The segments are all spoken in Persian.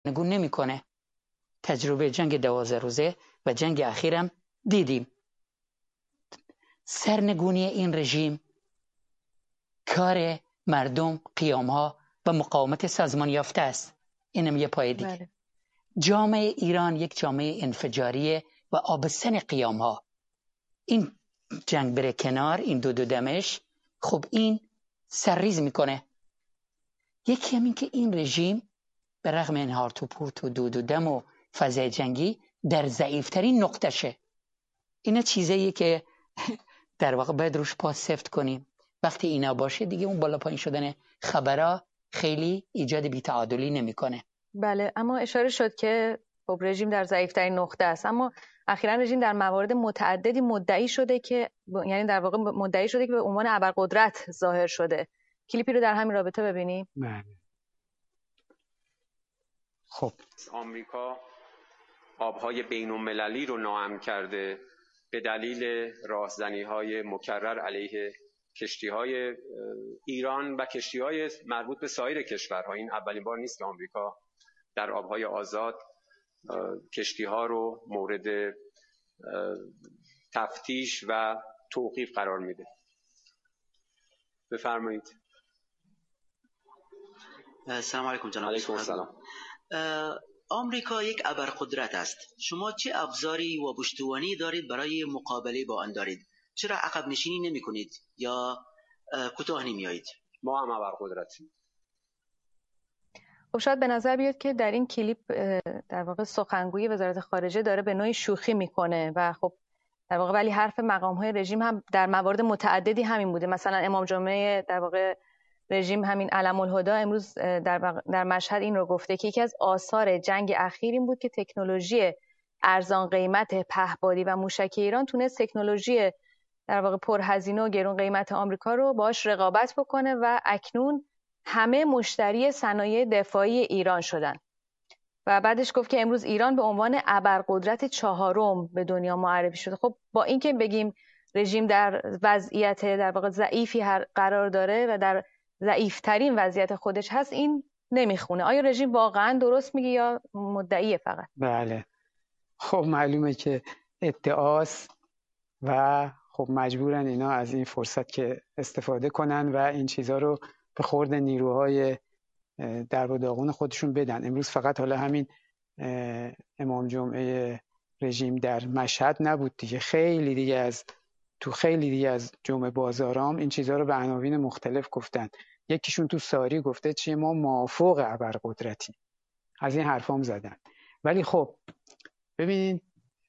نگون نمیکنه. تجربه جنگ 12 روزه و جنگ اخیرم دیدیم. سرنگونی این رژیم کار مردم، قیامها و مقاومت سازمان یافته است. اینم یه پای دیگه. بله. جامعه ایران یک جامعه انفجاریه و آبستن قیامها. این جنگ بره کنار، این دو دمش، خب این سرریز میکنه. یکی همین که این رژیم به رغم این هارت و پورت و دو دم و فضای جنگی در ضعیفترین نقطشه. اینا چیزاییه که در واقع باید روش پاس سفت کنیم. وقتی اینا باشه دیگه اون بالا پایین شدن خبرها خیلی ایجاد بی‌تعادلی نمیکنه. بله، اما اشاره شد که خب رژیم در ضعیف‌ترین نقطه است، اما اخیراً رژیم در موارد متعددی مدعی شده که یعنی در واقع مدعی شده که به عنوان ابرقدرت ظاهر شده. کلیپی رو در همین رابطه ببینیم. بله. خب آمریکا آبهای بین‌المللی رو ناامن کرده به دلیل راهزنی‌های مکرر علیه کشتی‌های ایران و کشتی‌های مربوط به سایر کشورها. این اولین بار نیست که آمریکا در آبهای آزاد کشتی‌ها رو مورد تفتیش و توقیف قرار میده. بفرمایید. السلام علیکم جناب. علیکم السلام. آمریکا یک ابرقدرت است. شما چه ابزاری و پشتوانه دارید برای مقابله با آن دارید؟ چرا عقب نشینی نمی کنید یا کوتاه نمی آیید؟ ما هم ابرقدرتیم. خب شاید به نظر بیاد که در این کلیپ در واقع سخنگوی وزارت خارجه داره به نوعی شوخی میکنه و خب در واقع ولی حرف مقام‌های رژیم هم در موارد متعددی همین بوده. مثلا امام جمعه در واقع رژیم همین علم الهدا امروز در مشهد این رو گفته که یکی از آثار جنگ اخیر این بود که تکنولوژی ارزان قیمت پهپادی و موشک ایران تونست تکنولوژی در واقع پرهزینه و گران قیمت آمریکا رو باهاش رقابت بکنه و اکنون همه مشتری صنایع دفاعی ایران شدن. و بعدش گفت که امروز ایران به عنوان ابرقدرت چهارم به دنیا معرفی شده. خب با اینکه بگیم رژیم در وضعیت در واقع ضعیفی قرار داره و در ضعیفترین وضعیت خودش هست، این نمیخونه. آیا رژیم واقعا درست میگه یا مدعیه فقط؟ بله، خب معلومه که ادعاست و خب مجبورن اینا از این فرصت که استفاده کنن و این چیزها رو به خورد نیروهای در و داغون خودشون بدن. امروز فقط حالا همین امام جمعه رژیم در مشهد نبود دیگه، خیلی دیگه از جمعه بازارام این چیزها رو به عناوین مختلف گفتن. یکیشون تو ساری گفته چیه ما مافوق ابرقدرتی، از این حرفام زدن. ولی خب ببینین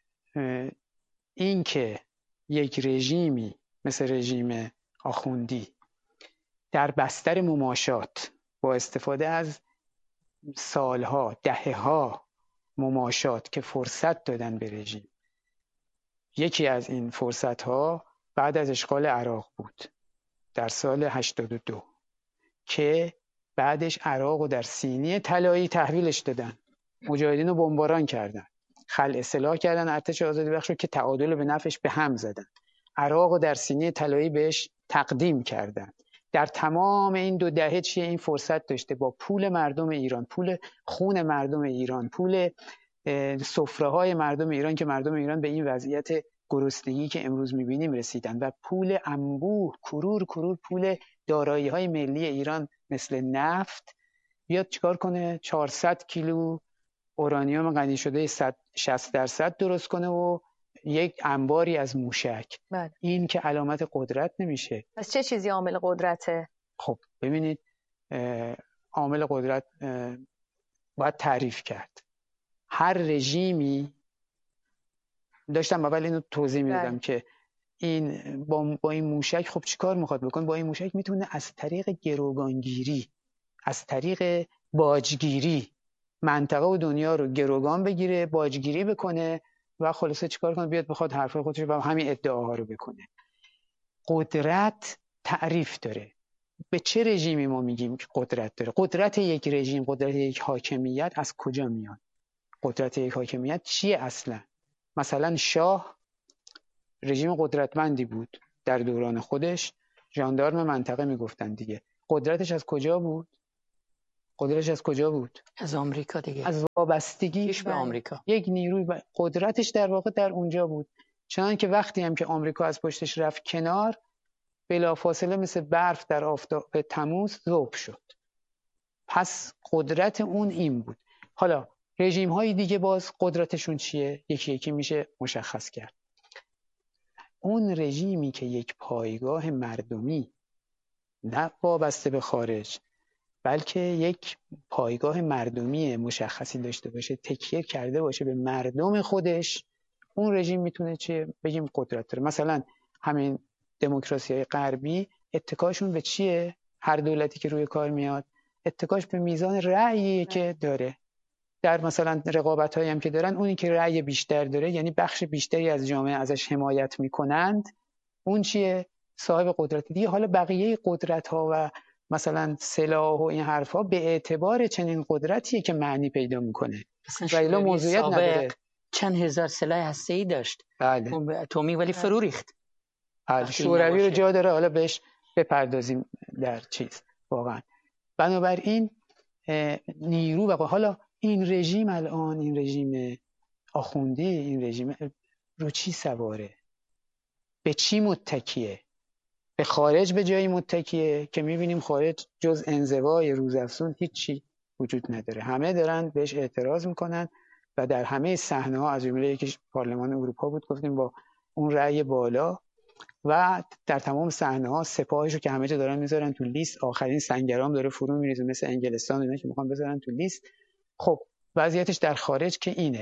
این که یک رژیمی مثل رژیم آخوندی در بستر مماشات با استفاده از سالها، دهه‌ها مماشات که فرصت دادن به رژیم، یکی از این فرصت‌ها بعد از اشغال عراق بود در سال 82 که بعدش عراق رو در سینی طلایی تحویلش دادن، مجاهدین رو بمباران کردن، خلع سلاح کردن ارتش آزادی بخش رو که تعادل به نفعش به هم زدن، عراق رو در سینی طلایی بهش تقدیم کردن. در تمام این 2 دهه چیه این فرصت داشته با پول مردم ایران، پول خون مردم ایران، پول سفره‌های مردم ایران که مردم ایران به این وضعیت گرسنگی که امروز می‌بینیم رسیدن و پول انبوه کرور پول دارایی‌های ملی ایران مثل نفت بیاد چیکار کنه 400 کیلو اورانیوم غنی شده 60% درست کنه و یک انباری از موشک. بله. این که علامت قدرت نمیشه. پس چه چیزی عامل قدرته؟ خب ببینید عامل قدرت باید تعریف کرد. هر رژیمی داشتم اول اینو توضیح میدادم که این با این موشک خب چیکار میخواد بکنه؟ با این موشک میتونه از طریق گروگانگیری، از طریق باجگیری منطقه و دنیا رو گروگان بگیره، باجگیری بکنه و خلاصه چیکار کنه؟ بیاد بخواد حرفای خودش و همین ادعاها رو بکنه. قدرت تعریف داره. به چه رژیمی ما میگیم که قدرت داره؟ قدرت یک رژیم، قدرت یک حاکمیت از کجا میاد؟ قدرت یک حاکمیت چیه اصلا؟ مثلا شاه رژیم قدرتمندی بود در دوران خودش، ژاندارم منطقه میگفتن دیگه. قدرتش از کجا بود؟ قدرتش از کجا بود؟ از آمریکا دیگه، از وابستگیش به آمریکا. یک نیروی قدرتش در واقع در اونجا بود. چنانکه که وقتی هم که آمریکا از پشتش رفت کنار، بلافاصله مثل برف در آفتاب تموز ذوب شد. پس قدرت اون این بود. حالا رژیم های دیگه باز قدرتشون چیه؟ یکی یکی میشه مشخص کرد. اون رژیمی که یک پایگاه مردمی، نه وابسته به خارج، بلکه یک پایگاه مردمی مشخصی داشته باشه، تکیه کرده باشه به مردم خودش، اون رژیم میتونه چه بگیم قدرت داره. مثلا همین دموکراسی‌های غربی اتکاشون به چیه؟ هر دولتی که روی کار میاد اتکاش به میزان رأیی که داره. در مثلا رقابت‌هایی هم که دارن، اونی که رأی بیشتر داره، یعنی بخش بیشتری از جامعه ازش حمایت میکنند، اون چیه؟ صاحب قدرت دیگه. حالا بقیه قدرت‌ها و مثلا سلاح و این حرفا به اعتبار چنین قدرتیه که معنی پیدا میکنه. و الا موضوعیت نداره. چند هزار سلاح هسته‌ای داشت، بله. اتمی، ولی فرو ریخت. شوروی رو جا داره، حالا بهش بپردازیم در چیز واقعا. بنابراین نیرو و حالا این رژیم الان، این رژیم آخوندی، این رژیم رو چی سواره؟ به چی متکیه؟ به خارج به جایی متکیه که میبینیم خارج جز انزوای روزافزون هیچی وجود نداره. همه دارن بهش اعتراض میکنن و در همه صحنه‌ها، از جمله یکیش پارلمان اروپا بود، گفتیم با اون رأی بالا، و در تمام صحنه‌ها سپاهشو که همه جا دارن میذارن تو لیست، آخرین سنگرام داره فرو میریزه مثل انگلستان اینا که میخوان بذارن تو لیست. خب وضعیتش در خارج که اینه.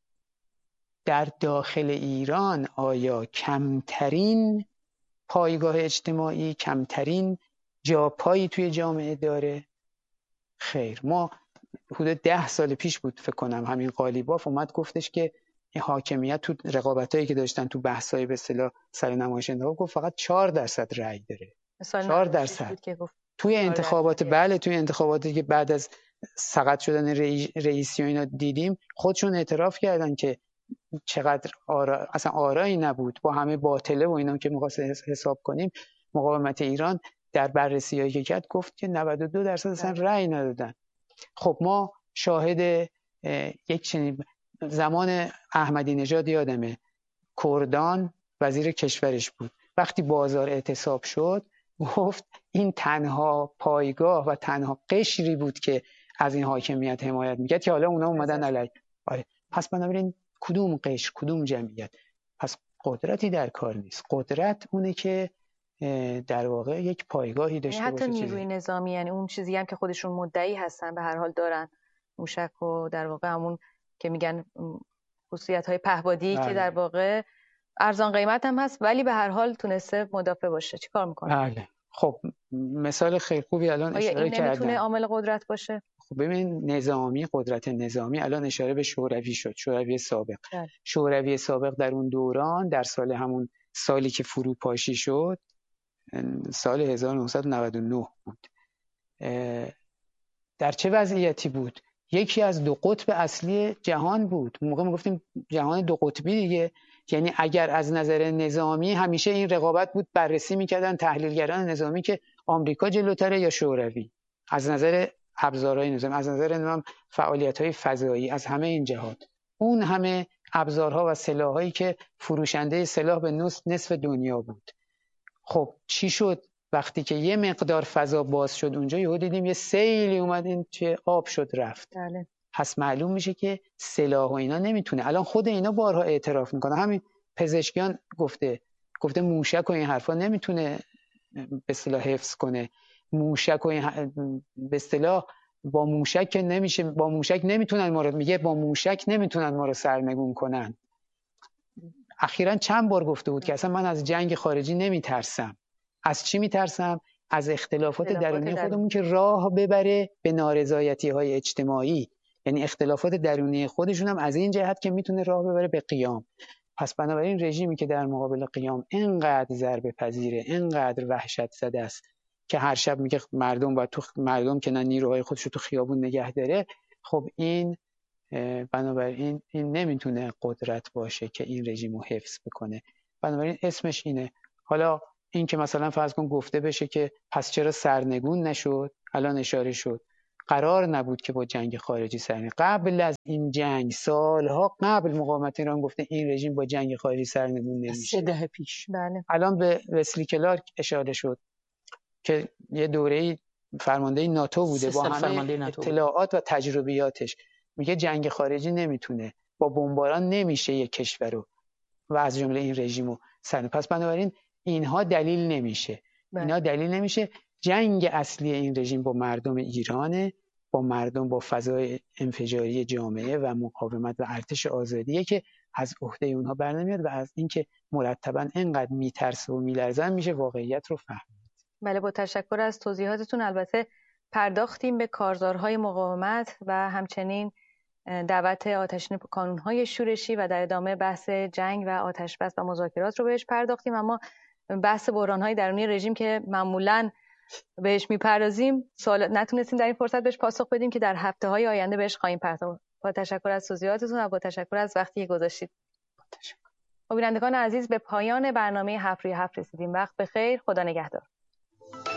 در داخل ایران آیا کمترین پایگاه اجتماعی، کمترین جاپایی توی جامعه داره؟ خیر. ما حدود 10 سال پیش بود فکر کنم، همین قالیباف اومد گفتش که این حاکمیت تو رقابتایی که داشتن تو بحث‌های به اصطلاح سر نمایشنده گفت فقط 4% رأی داره. 4% توی انتخابات، بله توی انتخاباتی که بعد از سقط شدن رئیسی و اینا دیدیم، خودشون اعتراف کردن که چقدر اصلا آرایی نبود، با همه باطله و اینا که می‌خواست حساب کنیم. مقاومت ایران در بررسی‌هایی که کرد گفت که 92% اصلا رأی ندادن. خب ما شاهد یک چنین زمان احمدی نژاد یادمه، کردان وزیر کشورش بود، وقتی بازار اعتصاب شد گفت این تنها پایگاه و تنها قشری بود که از این حاکمیت حمایت میکرد که حالا اونا اومدن علیه. آره. پس بنابراین کدوم قشر، کدوم جمعیت؟ پس قدرتی در کار نیست. قدرت اونه که در واقع یک پایگاهی داشته باشه. حتی نیروی نظامی، یعنی اون چیزی هم که خودشون مدعی هستن به هر حال دارن، موشک و در واقع همون که میگن خصوصیت‌های پهپادی که در واقع ارزان قیمت هم هست ولی به هر حال تونسته مدافع باشه. چیکار میکنه؟ بله. خب مثال خیلی خوبی الان اشاره کردن. نمیتونه عامل قدرت باشه؟ خب ببین، نظامی، قدرت نظامی، الان اشاره به شوروی شد، شوروی سابق. شوروی سابق در اون دوران، در سال همون سالی که فروپاشی شد، سال 1999 بود، در چه وضعیتی بود؟ یکی از دو قطب اصلی جهان بود. موقع ما گفتیم جهان دو قطبی دیگه، یعنی اگر از نظر نظامی همیشه این رقابت بود، بررسی میکردن تحلیلگران نظامی که آمریکا جلوتره یا شوروی، از نظر ابزارهای نظامی، از نظر فعالیت‌های فضایی، از همه این جهات. اون همه ابزارها و سلاحایی که فروشنده سلاح به نصف دنیا بود. خب چی شد وقتی که یه مقدار فضا باز شد اونجا؟ یهو دیدیم یه سیلی اومد، این چه آب شد رفت. بله. پس معلوم میشه که سلاح و اینا نمیتونه. الان خود اینا بارها اعتراف میکنه، همین پزشکیان گفته موشک و این حرفا نمیتونه به اصطلاح حفظ کنه. موشک و این به اصطلاح با موشک نمیشه، با موشک نمیتونن ما رو، میگه با موشک نمیتونن ما رو سرنگون کنن. اخیراً چند بار گفته بود که اصلا من از جنگ خارجی نمیترسم. از چی میترسم؟ از اختلافات درونی خودمون که راه ببره به نارضایتی‌های اجتماعی. یعنی اختلافات درونی خودشون هم از این جهت که میتونه راه ببره به قیام. پس بنابراین رژیمی که در مقابل قیام اینقدر ضربه پذیره، اینقدر وحشت زده است که هر شب میگه مردم که نیروهای خودش رو تو خیابون نگه داره، خب این بنابراین این نمیتونه قدرت باشه که این رژیم رو حفظ بکنه. بنابراین اسمش اینه. حالا این که مثلا فرض کن گفته بشه که پس چرا سرنگون نشد، الان اشاره شد. قرار نبود که با جنگ خارجی سر قبل از این جنگ سالها قبل مقاومت ایران گفته این رژیم با جنگ خارجی سرنگون نمیشه. 3 دهه پیش. بله. الان به وسلی کلارک اشاره شد که یه دوره فرمانده ناتو بوده با همه اطلاعات و تجربیاتش میگه جنگ خارجی نمیتونه، با بمباران نمیشه یک کشور رو و از جمله این رژیم رو پس بنابراین اینها دلیل نمیشه. اینا دلیل نمیشه. جنگ اصلی این رژیم با مردم ایرانه، با مردم، با فضای انفجاری جامعه و مقاومت و ارتش آزادیه که از عهده اونها برنمیاد و از اینکه مرتبا اینقدر میترسه و میلرزن میشه واقعیت رو فهمید. بله، با تشکر از توضیحاتتون. البته پرداختیم به کارزارهای مقاومت و همچنین دعوت آتشین کانونهای شورشی و در ادامه بحث جنگ و آتشبس و مذاکرات رو بهش پرداختیم. اما بحث بحران‌های درونی رژیم که معمولاً بهش میپردازیم نتونستیم در این فرصت بهش پاسخ بدیم که در هفته‌های آینده بهش خواهیم پرداخت. با تشکر از توضیحاتتون و با تشکر از وقتی که گذاشتید. بینندگان عزیز، به پایان برنامه 7 روی 7 رسیدیم. وقت بخیر، خدا نگهدار.